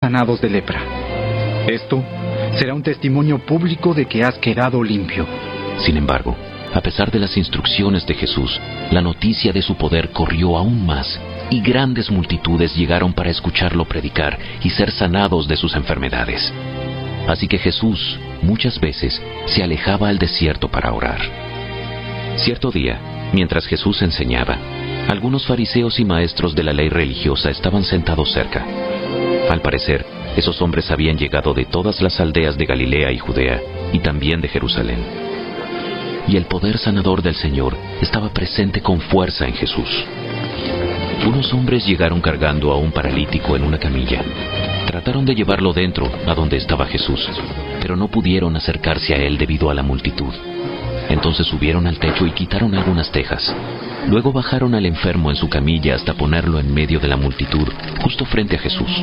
sanados de lepra. Esto será un testimonio público de que has quedado limpio. Sin embargo, a pesar de las instrucciones de Jesús, la noticia de su poder corrió aún más, y grandes multitudes llegaron para escucharlo predicar y ser sanados de sus enfermedades. Así que Jesús, muchas veces, se alejaba al desierto para orar. Cierto día, mientras Jesús enseñaba, algunos fariseos y maestros de la ley religiosa estaban sentados cerca. Al parecer, esos hombres habían llegado de todas las aldeas de Galilea y Judea, y también de Jerusalén. Y el poder sanador del Señor estaba presente con fuerza en Jesús. Unos hombres llegaron cargando a un paralítico en una camilla. Trataron de llevarlo dentro, a donde estaba Jesús, pero no pudieron acercarse a él debido a la multitud. Entonces subieron al techo y quitaron algunas tejas. Luego bajaron al enfermo en su camilla hasta ponerlo en medio de la multitud, justo frente a Jesús.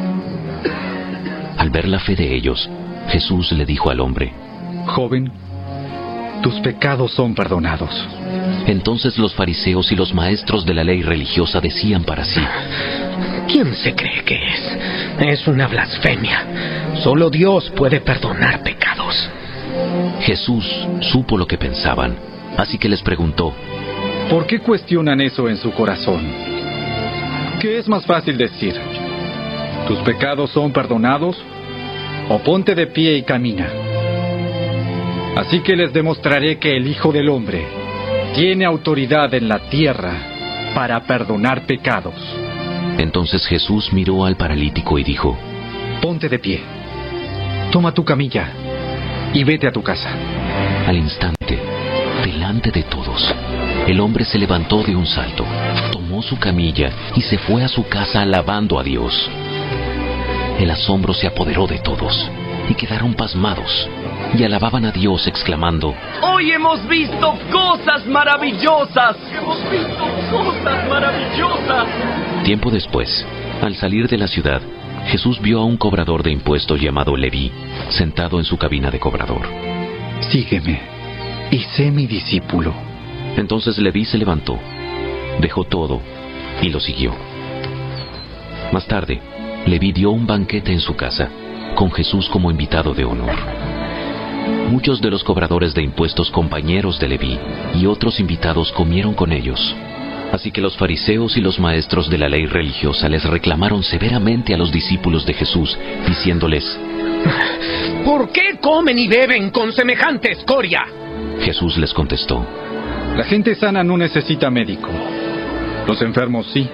Al ver la fe de ellos, Jesús le dijo al hombre: Joven, tus pecados son perdonados. Entonces los fariseos y los maestros de la ley religiosa decían para sí: ¿Quién se cree que es? Es una blasfemia. Solo Dios puede perdonar pecados. Jesús supo lo que pensaban, así que les preguntó: ¿por qué cuestionan eso en su corazón? ¿Qué es más fácil decir? ¿Tus pecados son perdonados? ¿O ponte de pie y camina? Así que les demostraré que el Hijo del Hombre tiene autoridad en la tierra para perdonar pecados. Entonces Jesús miró al paralítico y dijo: ponte de pie, toma tu camilla y vete a tu casa. Al instante, delante de todos, el hombre se levantó de un salto, tomó su camilla y se fue a su casa alabando a Dios. El asombro se apoderó de todos y quedaron pasmados y alababan a Dios exclamando: ¡Hoy hemos visto cosas maravillosas! ¡Hemos visto cosas maravillosas! Tiempo después, al salir de la ciudad, Jesús vio a un cobrador de impuestos llamado Leví, sentado en su cabina de cobrador. Sígueme y sé mi discípulo. Entonces Leví se levantó, dejó todo y lo siguió. Más tarde, Leví dio un banquete en su casa, con Jesús como invitado de honor. Muchos de los cobradores de impuestos compañeros de Leví y otros invitados comieron con ellos. Así que los fariseos y los maestros de la ley religiosa les reclamaron severamente a los discípulos de Jesús, diciéndoles: ¿por qué comen y beben con semejante escoria? Jesús les contestó: la gente sana no necesita médico, los enfermos sí.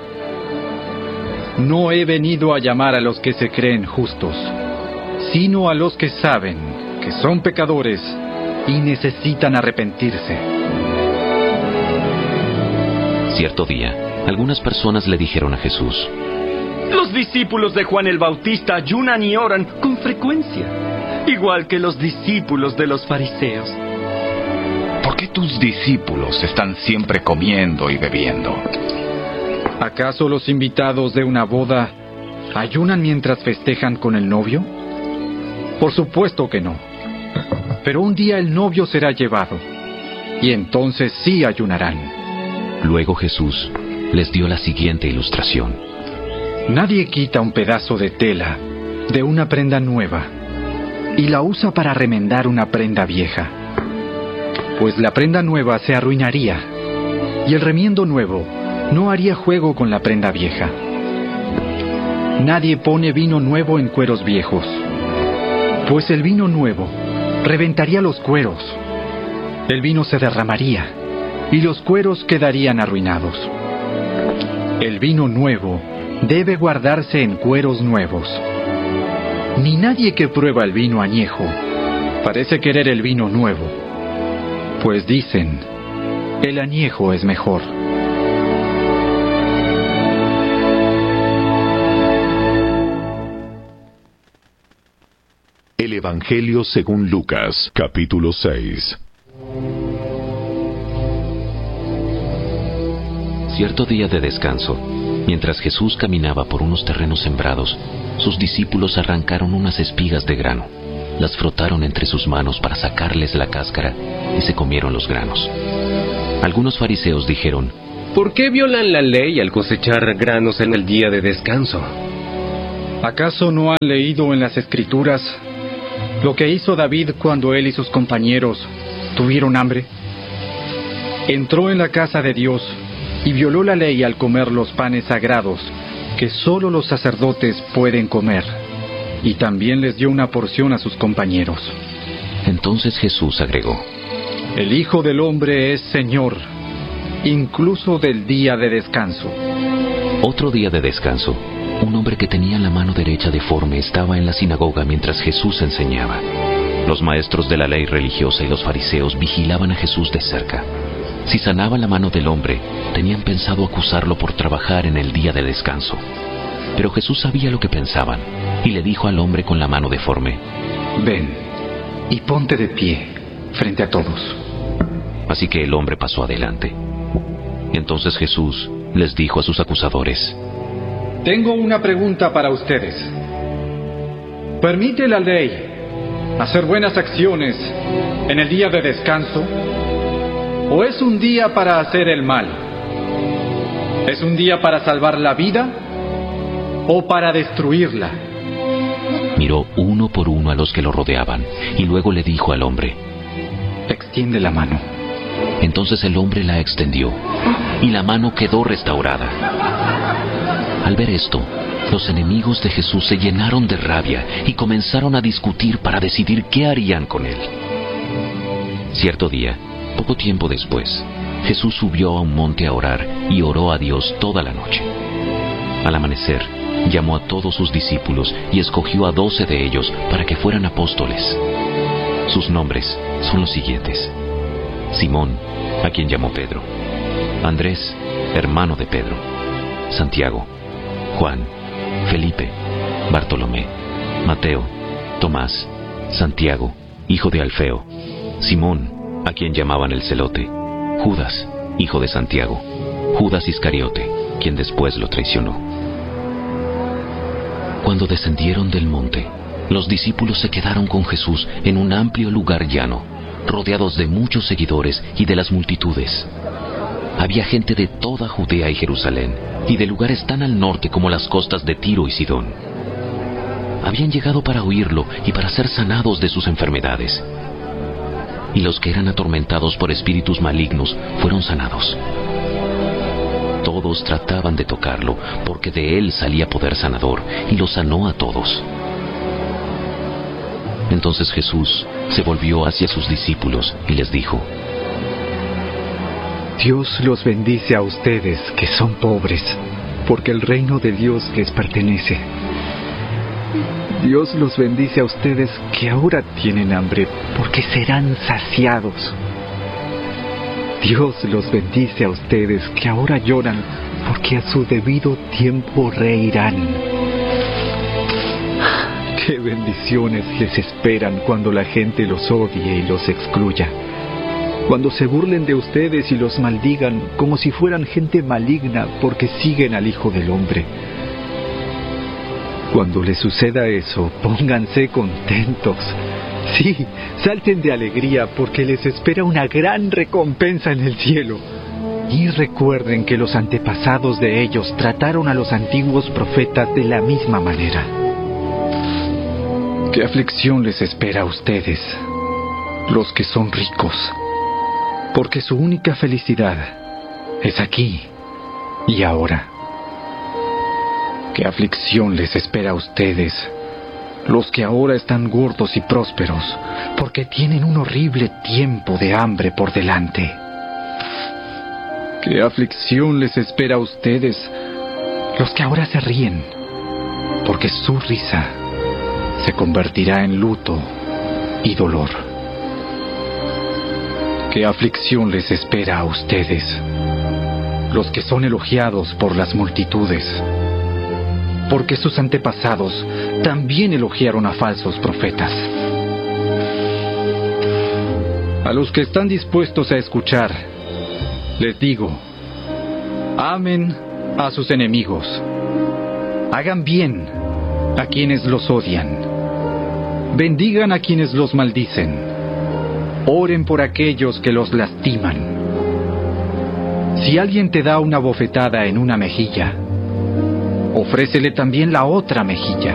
No he venido a llamar a los que se creen justos, sino a los que saben que son pecadores y necesitan arrepentirse. Cierto día, algunas personas le dijeron a Jesús: los discípulos de Juan el Bautista ayunan y oran con frecuencia, igual que los discípulos de los fariseos. ¿Por qué tus discípulos están siempre comiendo y bebiendo? ¿Acaso los invitados de una boda ayunan mientras festejan con el novio? Por supuesto que no. Pero un día el novio será llevado, y entonces sí ayunarán. Luego Jesús les dio la siguiente ilustración: nadie quita un pedazo de tela de una prenda nueva y la usa para remendar una prenda vieja, pues la prenda nueva se arruinaría y el remiendo nuevo no haría juego con la prenda vieja. Nadie pone vino nuevo en cueros viejos, pues el vino nuevo reventaría los cueros. El vino se derramaría y los cueros quedarían arruinados. El vino nuevo debe guardarse en cueros nuevos. Ni nadie que prueba el vino añejo parece querer el vino nuevo, pues dicen: el añejo es mejor. El Evangelio según Lucas, capítulo 6. Cierto día de descanso, mientras Jesús caminaba por unos terrenos sembrados, sus discípulos arrancaron unas espigas de grano, las frotaron entre sus manos para sacarles la cáscara y se comieron los granos. Algunos fariseos dijeron: ¿por qué violan la ley al cosechar granos en el día de descanso? ¿Acaso no han leído en las Escrituras lo que hizo David cuando él y sus compañeros tuvieron hambre? Entró en la casa de Dios y violó la ley al comer los panes sagrados que solo los sacerdotes pueden comer, y también les dio una porción a sus compañeros. Entonces Jesús agregó: El Hijo del Hombre es Señor, incluso del día de descanso. Otro día de descanso, un hombre que tenía la mano derecha deforme estaba en la sinagoga mientras Jesús enseñaba. Los maestros de la ley religiosa y los fariseos vigilaban a Jesús de cerca. Si sanaba la mano del hombre, tenían pensado acusarlo por trabajar en el día de descanso. Pero Jesús sabía lo que pensaban, y le dijo al hombre con la mano deforme: Ven y ponte de pie frente a todos. Así que el hombre pasó adelante. Entonces Jesús les dijo a sus acusadores: Tengo una pregunta para ustedes. ¿Permite la ley hacer buenas acciones en el día de descanso? ¿O es un día para hacer el mal? ¿Es un día para salvar la vida o para destruirla? Miró uno por uno a los que lo rodeaban y luego le dijo al hombre: Extiende la mano. Entonces el hombre la extendió y la mano quedó restaurada. Al ver esto, los enemigos de Jesús se llenaron de rabia y comenzaron a discutir para decidir qué harían con él. Cierto día, poco tiempo después, Jesús subió a un monte a orar y oró a Dios toda la noche. Al amanecer, llamó a todos sus discípulos y escogió a 12 de ellos para que fueran apóstoles. Sus nombres son los siguientes: Simón, a quien llamó Pedro; Andrés, hermano de Pedro; Santiago; Juan; Felipe; Bartolomé; Mateo; Tomás; Santiago, hijo de Alfeo; Simón, a quien llamaban el Celote; Judas, hijo de Santiago; Judas Iscariote, quien después lo traicionó. Cuando descendieron del monte, los discípulos se quedaron con Jesús en un amplio lugar llano, rodeados de muchos seguidores y de las multitudes. Había gente de toda Judea y Jerusalén, y de lugares tan al norte como las costas de Tiro y Sidón. Habían llegado para oírlo y para ser sanados de sus enfermedades. Y los que eran atormentados por espíritus malignos fueron sanados. Todos trataban de tocarlo, porque de él salía poder sanador, y lo sanó a todos. Entonces Jesús se volvió hacia sus discípulos y les dijo: Dios los bendice a ustedes que son pobres, porque el reino de Dios les pertenece. Dios los bendice a ustedes que ahora tienen hambre, porque serán saciados. Dios los bendice a ustedes que ahora lloran, porque a su debido tiempo reirán. ¡Qué bendiciones les esperan cuando la gente los odie y los excluya! Cuando se burlen de ustedes y los maldigan como si fueran gente maligna porque siguen al Hijo del Hombre. Cuando les suceda eso, pónganse contentos. Sí, salten de alegría porque les espera una gran recompensa en el cielo. Y recuerden que los antepasados de ellos trataron a los antiguos profetas de la misma manera. ¿Qué aflicción les espera a ustedes, los que son ricos? Porque su única felicidad es aquí y ahora. ¿Qué aflicción les espera a ustedes, los que ahora están gordos y prósperos, porque tienen un horrible tiempo de hambre por delante? ¿Qué aflicción les espera a ustedes, los que ahora se ríen, porque su risa se convertirá en luto y dolor? ¿Qué aflicción les espera a ustedes, los que son elogiados por las multitudes? Porque sus antepasados también elogiaron a falsos profetas. A los que están dispuestos a escuchar, les digo: amen a sus enemigos, hagan bien a quienes los odian, bendigan a quienes los maldicen, oren por aquellos que los lastiman. Si alguien te da una bofetada en una mejilla, ofrécele también la otra mejilla.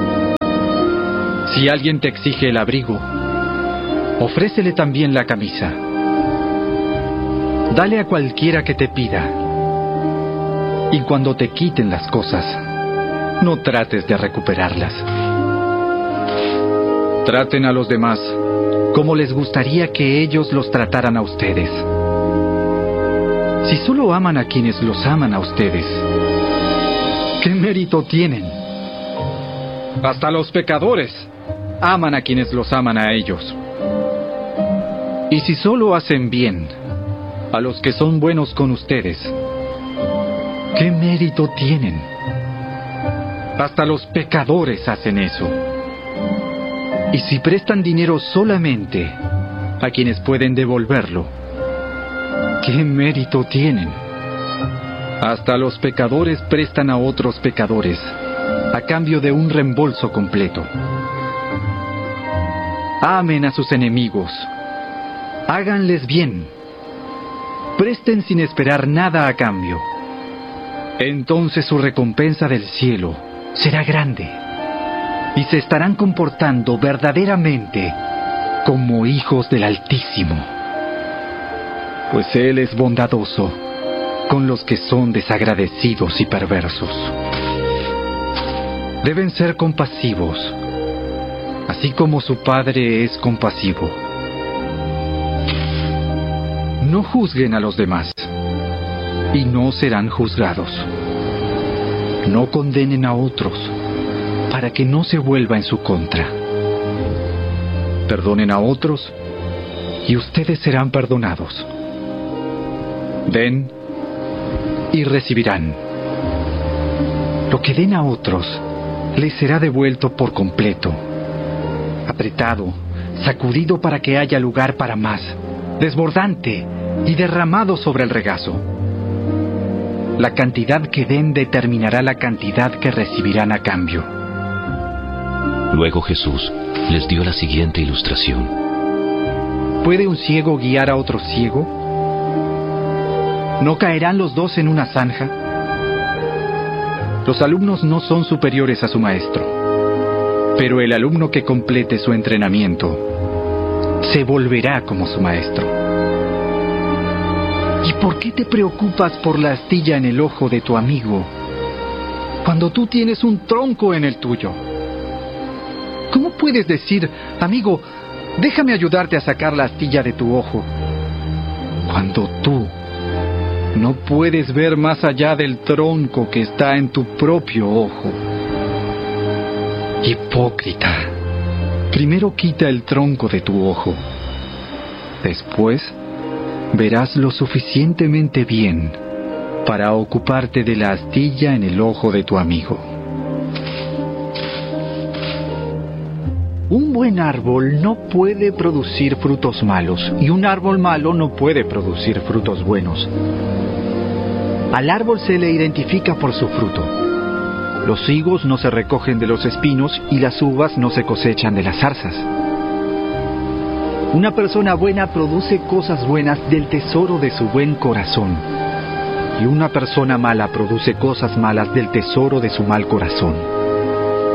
Si alguien te exige el abrigo, ofrécele también la camisa. Dale a cualquiera que te pida. Y cuando te quiten las cosas, no trates de recuperarlas. Traten a los demás como les gustaría que ellos los trataran a ustedes. Si solo aman a quienes los aman a ustedes, ¿qué mérito tienen? Hasta los pecadores aman a quienes los aman a ellos. Y si solo hacen bien a los que son buenos con ustedes, ¿qué mérito tienen? Hasta los pecadores hacen eso. Y si prestan dinero solamente a quienes pueden devolverlo, ¿qué mérito tienen? Hasta los pecadores prestan a otros pecadores a cambio de un reembolso completo. Amen a sus enemigos. Háganles bien. Presten sin esperar nada a cambio. Entonces su recompensa del cielo será grande y se estarán comportando verdaderamente como hijos del Altísimo, pues Él es bondadoso con los que son desagradecidos y perversos. Deben ser compasivos, así como su Padre es compasivo. No juzguen a los demás, y no serán juzgados. No condenen a otros, para que no se vuelva en su contra. Perdonen a otros, y ustedes serán perdonados. Den, y recibirán. Lo que den a otros, les será devuelto por completo, apretado, sacudido para que haya lugar para más, desbordante y derramado sobre el regazo. La cantidad que den determinará la cantidad que recibirán a cambio. Luego Jesús les dio la siguiente ilustración. ¿Puede un ciego guiar a otro ciego? ¿No caerán los dos en una zanja? Los alumnos no son superiores a su maestro, pero el alumno que complete su entrenamiento se volverá como su maestro. ¿Y por qué te preocupas por la astilla en el ojo de tu amigo cuando tú tienes un tronco en el tuyo? ¿Cómo puedes decir, amigo, déjame ayudarte a sacar la astilla de tu ojo, cuando tú no puedes ver más allá del tronco que está en tu propio ojo? Hipócrita, primero quita el tronco de tu ojo. Después verás lo suficientemente bien para ocuparte de la astilla en el ojo de tu amigo. Un buen árbol no puede producir frutos malos, y un árbol malo no puede producir frutos buenos. Al árbol se le identifica por su fruto. Los higos no se recogen de los espinos y las uvas no se cosechan de las zarzas. Una persona buena produce cosas buenas del tesoro de su buen corazón, y una persona mala produce cosas malas del tesoro de su mal corazón.